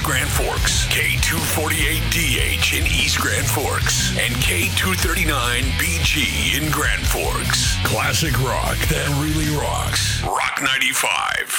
Grand Forks, K248DH in East Grand Forks, and K239BG in Grand Forks. Classic rock that really rocks. Rock 95.